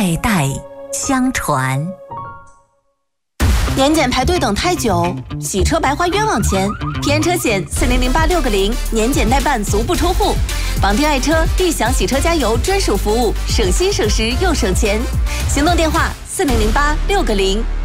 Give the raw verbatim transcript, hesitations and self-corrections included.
代代相传。 年检排队等太久，洗车白花冤枉钱。平安车险四零零八六个零，年检代办足不出户。绑定爱车，立享洗车加油专属服务，省心省时又省钱。行动电话四零零八六个零。